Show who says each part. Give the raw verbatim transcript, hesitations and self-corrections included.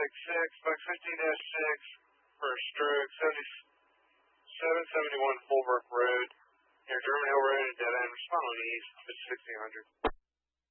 Speaker 1: six six, Buck fifteen dash six for a stroke, seven seventy-one Fulbrook Road, near German Hill Road and Dead End. Respond on east, sixteen hundred.